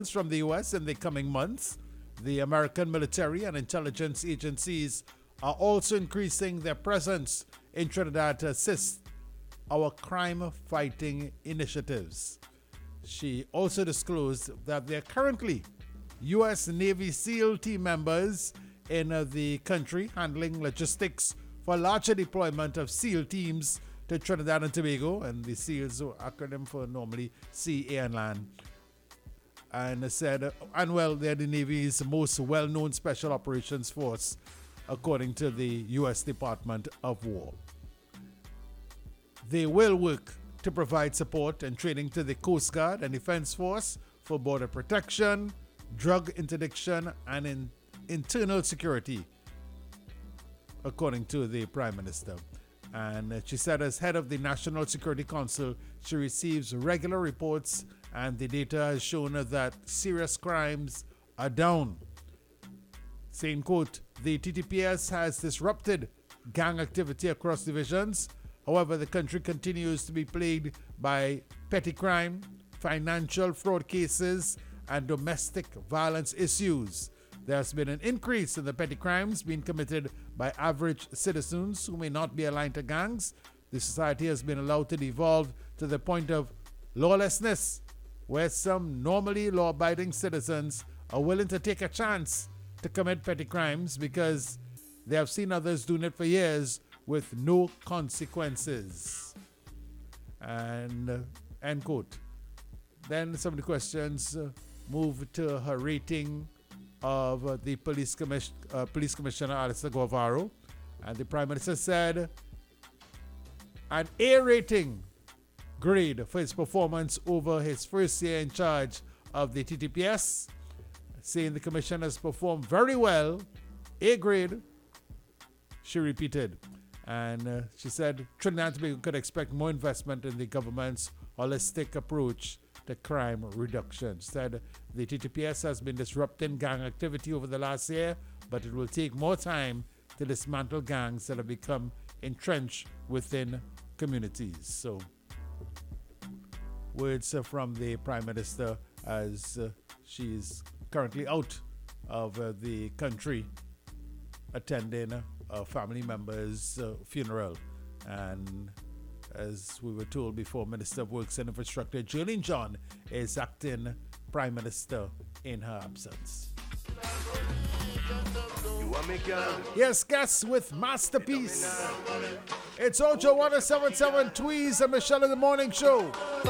from the U.S. in the coming months. The American military and intelligence agencies are also increasing their presence in Trinidad to assist our crime-fighting initiatives. She also disclosed that there are currently U.S. Navy SEAL team members in the country handling logistics for larger deployment of SEAL teams to Trinidad and Tobago, and the SEALs are acronym for normally sea, air, and land. And said, they're the Navy's most well-known special operations force, according to the U.S. Department of War. They will work to provide support and training to the Coast Guard and Defense Force for border protection, drug interdiction, and internal security, according to the Prime Minister. And she said, as head of the National Security Council, she receives regular reports, and the data has shown that serious crimes are down. Saying, quote, the TTPS has disrupted gang activity across divisions. However, the country continues to be plagued by petty crime, financial fraud cases, and domestic violence issues. There has been an increase in the petty crimes being committed by average citizens who may not be aligned to gangs. The society has been allowed to devolve to the point of lawlessness, where some normally law-abiding citizens are willing to take a chance to commit petty crimes because they have seen others doing it for years with no consequences. And end quote. Then some of the questions move to her rating of the Police Commissioner Alistair Guavaro. And the Prime Minister said an A rating grade for his performance over his first year in charge of the TTPS, saying the Commissioner has performed very well. A grade, she repeated. And she said Trinidad and Tobago could expect more investment in the government's holistic approach to crime reduction. She said the TTPS has been disrupting gang activity over the last year, but it will take more time to dismantle gangs that have become entrenched within communities. So, words from the Prime Minister as she's currently out of the country attending a family member's funeral. And as we were told before, Minister of Works and Infrastructure Jolene John is acting Prime Minister in her absence. Yes, guests with Masterpiece. It's Ojo 1077 Tweez and Michelle in the Morning Show.